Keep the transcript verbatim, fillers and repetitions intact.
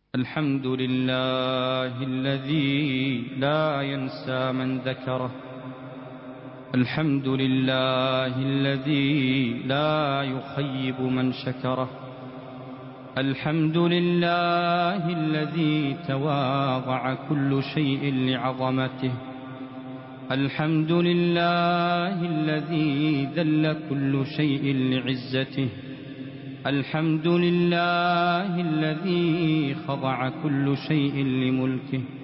الحمد لله الذي لا ينسى من ذكره. الحمد لله الذي لا يخيب من شكره. الحمد لله الذي تواضع كل شيء لعظمته. الحمد لله الذي ذل كل شيء لعزته. الحمد لله الذي خضع كل شيء لملكه.